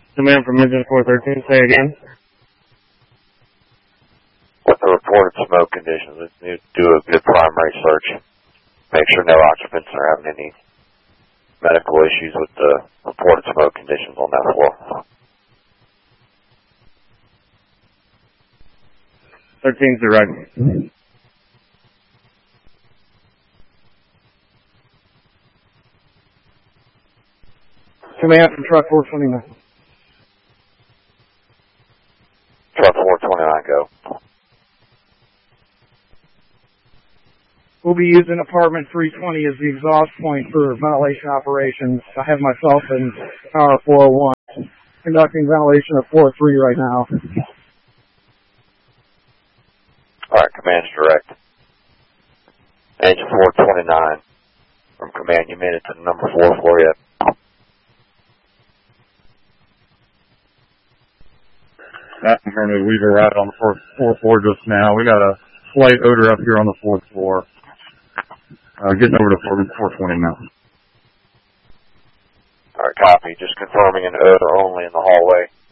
Command from Engine 413, say again. With the reported smoke conditions, let's do a good primary search. Make sure no occupants are having any medical issues with the reported smoke conditions on that floor. 13's direct. Command from truck 429. Truck 429, go. We'll be using apartment 320 as the exhaust point for ventilation operations. I have myself in Tower 401 conducting ventilation of floor 3 right now. Alright, command's direct. Engine 429 from command, you made it to the number 4 floor yet? Affirmative, we've arrived on the fourth floor just now. We got a slight odor up here on the 4th floor. Getting over to 420 now. Alright, copy. Just confirming an odor only in the hallway.